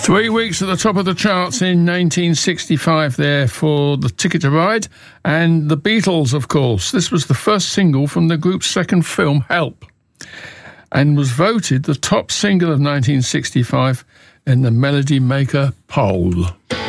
3 weeks at the top of the charts in 1965 there for the Ticket to Ride and the Beatles, of course. This was the first single from the group's second film, Help, and was voted the top single of 1965 in the Melody Maker poll.